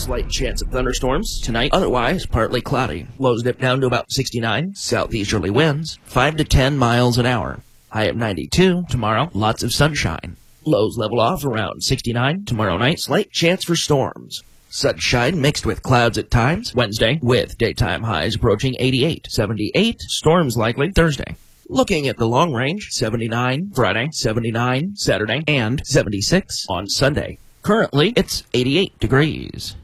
Slight chance of thunderstorms tonight, otherwise partly cloudy. Lows dip down to about 69. Southeasterly winds, 5 to 10 miles an hour. High of 92 tomorrow, lots of sunshine. Lows level off around 69 tomorrow night, slight chance for storms. Sunshine mixed with clouds at times Wednesday, with daytime highs approaching 88, 78, storms likely Thursday. Looking at the long range, 79 Friday, 79 Saturday, and 76 on Sunday. Currently, it's 88 degrees.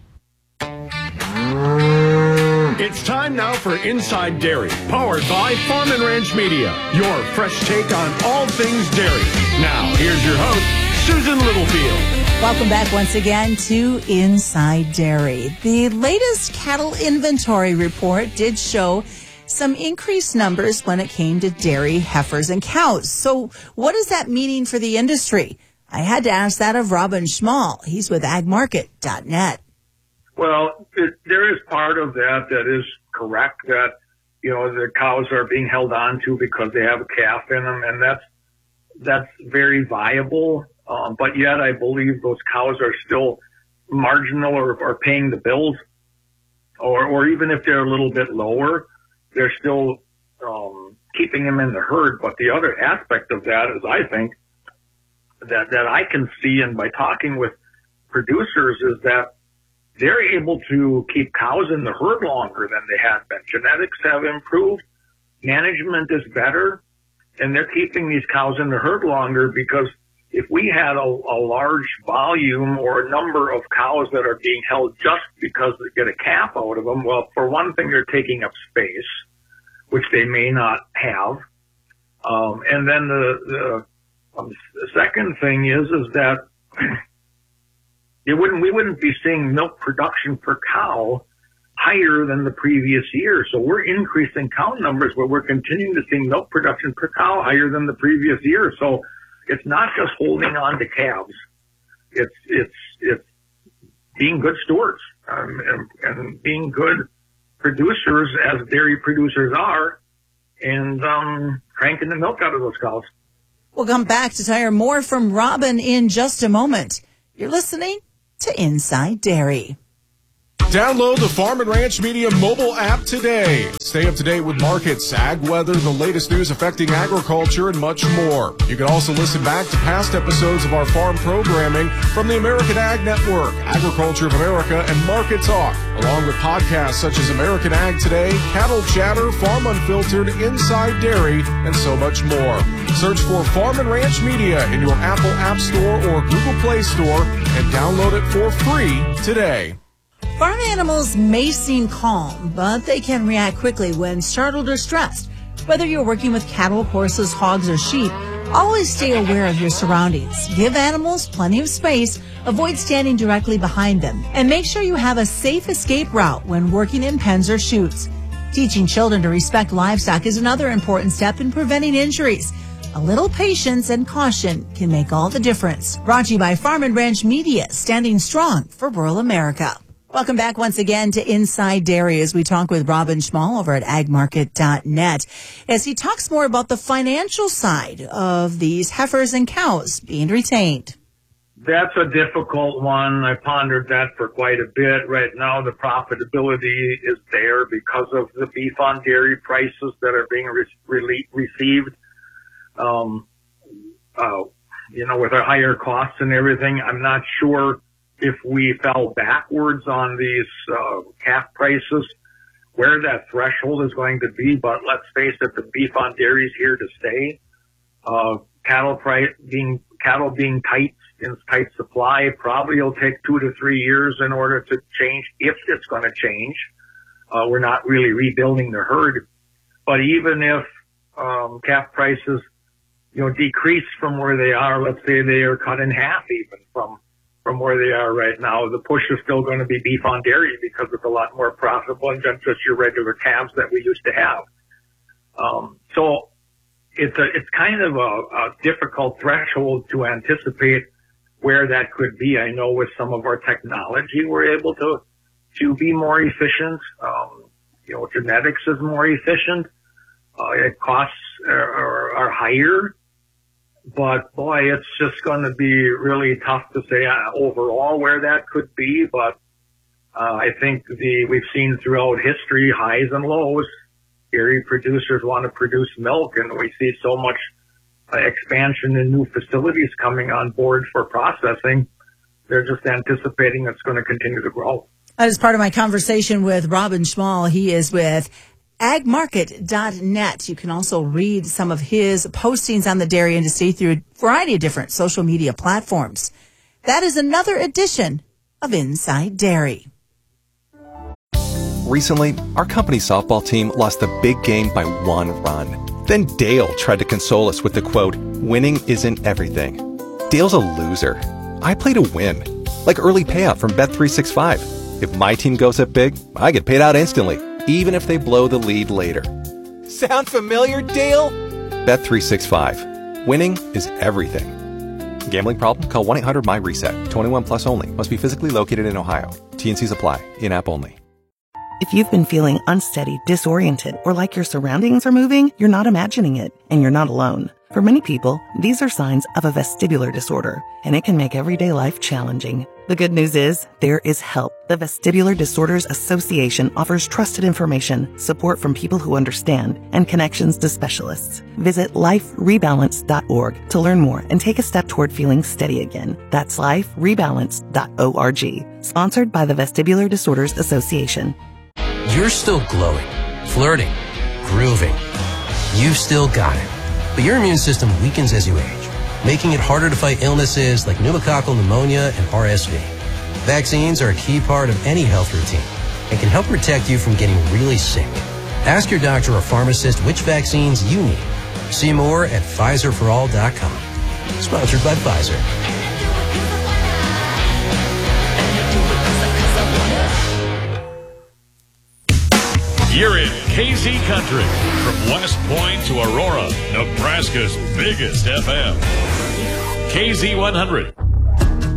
It's time now for Inside Dairy, powered by Farm and Ranch Media, your fresh take on all things dairy. Now, here's your host, Susan Littlefield. Welcome back once again to Inside Dairy. The latest cattle inventory report did show some increased numbers when it came to dairy heifers and cows. So what is that meaning for the industry? I had to ask that of Robin Schmall. He's with agmarket.net. Well, there is part of that is correct, that, you know, the cows are being held on to because they have a calf in them, and that's very viable. But yet I believe those cows are still marginal or paying the bills, or even if they're a little bit lower, they're still keeping them in the herd. But the other aspect of that is, I think, that I can see, and by talking with producers, is that they're able to keep cows in the herd longer than they had been. Genetics have improved, management is better, and they're keeping these cows in the herd longer, because if we had a large volume or a number of cows that are being held just because they get a calf out of them, well, for one thing, they're taking up space, which they may not have. And then the second thing is that we wouldn't be seeing milk production per cow higher than the previous year. So we're increasing cow numbers, but we're continuing to see milk production per cow higher than the previous year. So it's not just holding on to calves. It's being good stewards, and being good producers, as dairy producers are, and cranking the milk out of those cows. We'll come back to hear more from Robin in just a moment. You're listening to Inside Dairy. Download the Farm and Ranch Media mobile app today. Stay up to date with markets, ag weather, the latest news affecting agriculture, and much more. You can also listen back to past episodes of our farm programming from the American Ag Network, Agriculture of America, and Market Talk, along with podcasts such as American Ag Today, Cattle Chatter, Farm Unfiltered, Inside Dairy, and so much more. Search for Farm and Ranch Media in your Apple App Store or Google Play Store and download it for free today. Farm animals may seem calm, but they can react quickly when startled or stressed. Whether you're working with cattle, horses, hogs, or sheep, always stay aware of your surroundings. Give animals plenty of space, avoid standing directly behind them, and make sure you have a safe escape route when working in pens or chutes. Teaching children to respect livestock is another important step in preventing injuries. A little patience and caution can make all the difference. Brought to you by Farm and Ranch Media, standing strong for rural America. Welcome back once again to Inside Dairy as we talk with Robin Schmall over at agmarket.net as he talks more about the financial side of these heifers and cows being retained. That's a difficult one. I pondered that for quite a bit. Right now, the profitability is there because of the beef on dairy prices that are being received. With our higher costs and everything, I'm not sure if we fell backwards on these calf prices, where that threshold is going to be. But let's face it, the beef on dairy is here to stay. Cattle being tight in tight supply probably will take 2 to 3 years in order to change, if it's going to change. We're not really rebuilding the herd. But even if calf prices, decrease from where they are, let's say they are cut in half even from where they are right now, the push is still going to be beef on dairy because it's a lot more profitable than just your regular calves that we used to have. So it's kind of a difficult threshold to anticipate where that could be. I know with some of our technology, we're able to be more efficient. Genetics is more efficient. Costs are higher. But boy, it's just going to be really tough to say overall where that could be. But I think we've seen throughout history highs and lows. Dairy producers want to produce milk, and we see so much expansion in new facilities coming on board for processing. They're just anticipating it's going to continue to grow. That is part of my conversation with Robin Schmall. He is with agmarket.net. You can also read some of his postings on the dairy industry through a variety of different social media platforms. That is another edition of Inside Dairy. Recently, our company softball team lost the big game by 1 run. Then Dale tried to console us with the quote, "Winning isn't everything." Dale's a loser. I play to win, like early payout from Bet365. If my team goes up big, I get paid out instantly, even if they blow the lead later. Sound familiar, Dale? Bet365. Winning is everything. Gambling problem? Call 1-800-MY-RESET. 21 plus only. Must be physically located in Ohio. T&Cs apply. In-app only. If you've been feeling unsteady, disoriented, or like your surroundings are moving, you're not imagining it, and you're not alone. For many people, these are signs of a vestibular disorder, and it can make everyday life challenging. The good news is, there is help. The Vestibular Disorders Association offers trusted information, support from people who understand, and connections to specialists. Visit liferebalance.org to learn more and take a step toward feeling steady again. That's liferebalance.org. Sponsored by the Vestibular Disorders Association. You're still glowing, flirting, grooving. You've still got it. But your immune system weakens as you age, making it harder to fight illnesses like pneumococcal pneumonia and RSV. Vaccines are a key part of any health routine and can help protect you from getting really sick. Ask your doctor or pharmacist which vaccines you need. See more at PfizerForAll.com. Sponsored by Pfizer. You're in KZ Country. From West Point to Aurora, Nebraska's biggest FM. KZ 100.